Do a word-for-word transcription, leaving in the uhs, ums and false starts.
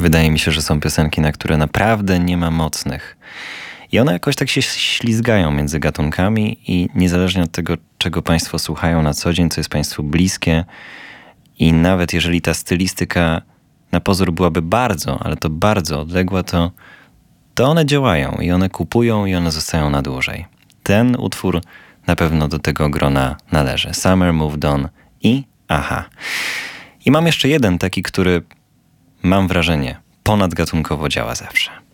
Wydaje mi się, że są piosenki, na które naprawdę nie ma mocnych. I one jakoś tak się ślizgają między gatunkami i niezależnie od tego, czego Państwo słuchają na co dzień, co jest Państwu bliskie i nawet jeżeli ta stylistyka na pozór byłaby bardzo, ale to bardzo odległa, to, to one działają i one kupują i one zostają na dłużej. Ten utwór na pewno do tego grona należy. Summer Moved On i Aha. I mam jeszcze jeden taki, który mam wrażenie ponadgatunkowo działa zawsze.